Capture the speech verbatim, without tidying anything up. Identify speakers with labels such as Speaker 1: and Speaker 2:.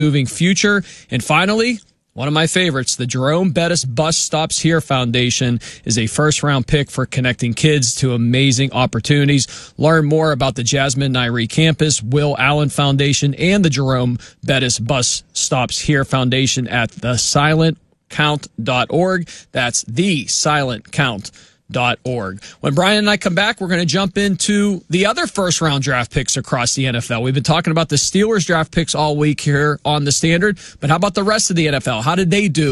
Speaker 1: moving future. And finally, one of my favorites, the Jerome Bettis Bus Stops Here Foundation is a first-round pick for connecting kids to amazing opportunities. Learn more about the Jasmine Nairi Campus, Will Allen Foundation, and the Jerome Bettis Bus Stops Here Foundation at the silent count dot org. That's the silent count dot org. When Brian and I come back, we're going to jump into the other first-round draft picks across the N F L. We've been talking about the Steelers draft picks all week here on The Standard, but how about the rest of the N F L? How did they do